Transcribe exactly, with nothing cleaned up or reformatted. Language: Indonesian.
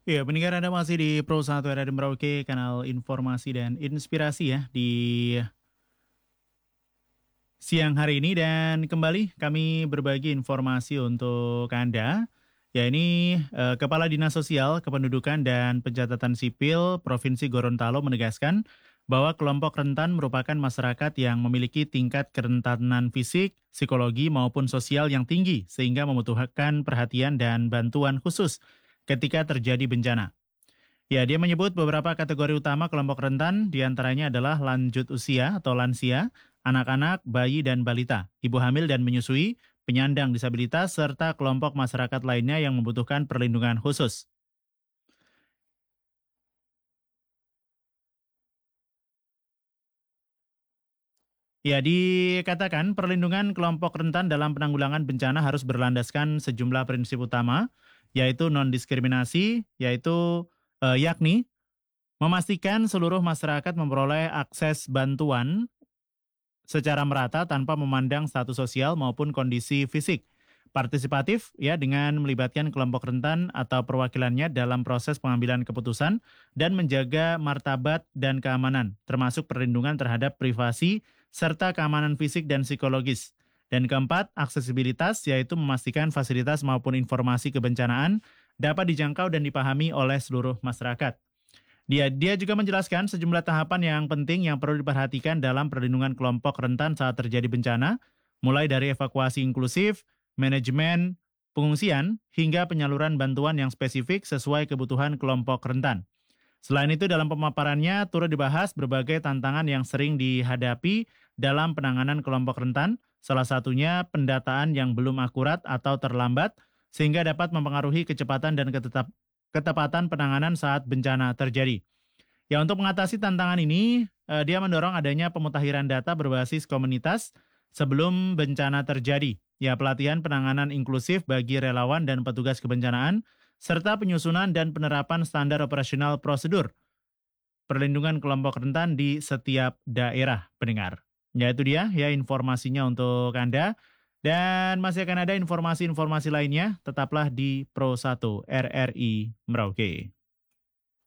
Iya, pendengar Anda masih di Pro satu R R I Merauke, kanal informasi dan inspirasi ya di siang hari ini dan kembali kami berbagi informasi untuk Anda. Ya ini eh, Kepala Dinas Sosial, Kependudukan dan Pencatatan Sipil Provinsi Gorontalo menegaskan bahwa kelompok rentan merupakan masyarakat yang memiliki tingkat kerentanan fisik, psikologi maupun sosial yang tinggi sehingga membutuhkan perhatian dan bantuan khusus ketika terjadi bencana. Ya, dia menyebut beberapa kategori utama kelompok rentan, diantaranya adalah lanjut usia atau lansia, anak-anak, bayi, dan balita, ibu hamil dan menyusui, penyandang disabilitas, serta kelompok masyarakat lainnya yang membutuhkan perlindungan khusus. Ya, dikatakan perlindungan kelompok rentan dalam penanggulangan bencana harus berlandaskan sejumlah prinsip utama, yaitu non-diskriminasi, yaitu eh, yakni memastikan seluruh masyarakat memperoleh akses bantuan secara merata tanpa memandang status sosial maupun kondisi fisik. Partisipatif ya dengan melibatkan kelompok rentan atau perwakilannya dalam proses pengambilan keputusan dan menjaga martabat dan keamanan, termasuk perlindungan terhadap privasi serta keamanan fisik dan psikologis. Dan keempat, aksesibilitas yaitu memastikan fasilitas maupun informasi kebencanaan dapat dijangkau dan dipahami oleh seluruh masyarakat. Dia dia juga menjelaskan sejumlah tahapan yang penting yang perlu diperhatikan dalam perlindungan kelompok rentan saat terjadi bencana, mulai dari evakuasi inklusif, manajemen pengungsian, hingga penyaluran bantuan yang spesifik sesuai kebutuhan kelompok rentan. Selain itu, dalam pemaparannya turut dibahas berbagai tantangan yang sering dihadapi dalam penanganan kelompok rentan, salah satunya pendataan yang belum akurat atau terlambat, sehingga dapat mempengaruhi kecepatan dan ketetap, ketepatan penanganan saat bencana terjadi. Ya, untuk mengatasi tantangan ini, eh, dia mendorong adanya pemutahiran data berbasis komunitas sebelum bencana terjadi. Ya, pelatihan penanganan inklusif bagi relawan dan petugas kebencanaan, serta penyusunan dan penerapan standar operasional prosedur perlindungan kelompok rentan di setiap daerah pendengar. Ya, itu dia ya informasinya untuk Anda. Dan masih akan ada informasi-informasi lainnya, tetaplah di Pro satu R R I Merauke.